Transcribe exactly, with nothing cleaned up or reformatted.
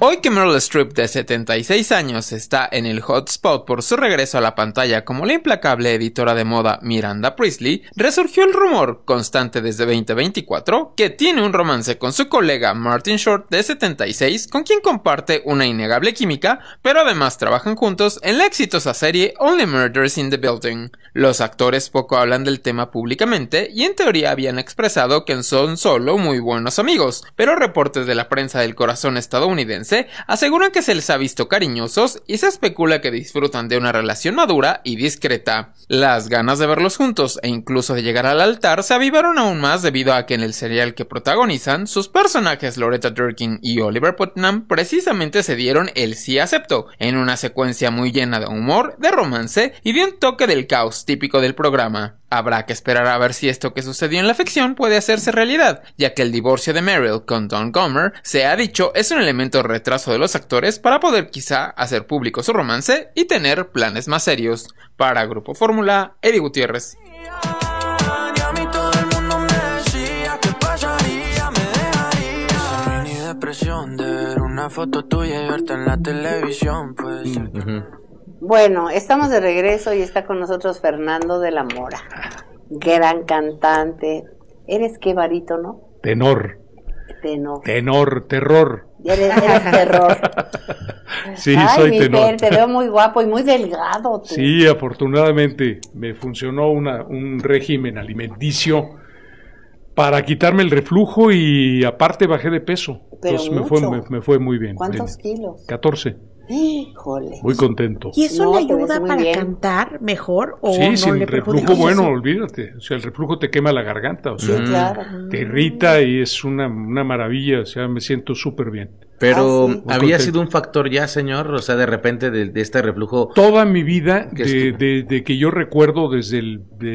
Hoy que Meryl Streep, de setenta y seis años, está en el hotspot por su regreso a la pantalla como la implacable editora de moda Miranda Priestly, resurgió el rumor, constante desde veinte veinticuatro, que tiene un romance con su colega Martin Short, de setenta y seis, con quien comparte una innegable química, pero además trabajan juntos en la exitosa serie Only Murders in the Building. Los actores poco hablan del tema públicamente y en teoría habían expresado que son solo muy buenos amigos, pero reportes de la prensa del corazón estadounidense aseguran que se les ha visto cariñosos y se especula que disfrutan de una relación madura y discreta. Las ganas de verlos juntos e incluso de llegar al altar se avivaron aún más debido a que en el serial que protagonizan, sus personajes Loretta Durkin y Oliver Putnam precisamente se dieron el sí acepto, en una secuencia muy llena de humor, de romance y de un toque del caos típico del programa. Habrá que esperar a ver si esto que sucedió en la ficción puede hacerse realidad, ya que el divorcio de Meryl con Don Gomer, se ha dicho, es un elemento de retraso de los actores para poder quizá hacer público su romance y tener planes más serios. Para Grupo Fórmula, Eddie Gutiérrez. Bueno, estamos de regreso y está con nosotros Fernando de la Mora, gran cantante. ¿Eres qué barítono? Tenor. Tenor. Tenor, terror. Eres, eres terror. Sí, Ay, soy mi tenor. Fer, te veo muy guapo y muy delgado. Tú. Sí, afortunadamente me funcionó una, un régimen alimenticio para quitarme el reflujo y aparte bajé de peso. Pero Entonces me fue, me, me fue muy bien. ¿Cuántos bien. kilos? catorce. Híjole. Muy contento. ¿Y eso No, le te ves ayuda muy para bien. cantar mejor o Sí, no sin le reflujo, perjudica? bueno, olvídate. O sea, el reflujo te quema la garganta, o sea, Sí, claro. te irrita y es una, una maravilla, o sea, me siento súper bien. Pero Ah, sí. había contento. sido un factor ya, señor, o sea, de repente de, de este reflujo. Toda mi vida, Que de, estu- de, de que yo recuerdo desde el... de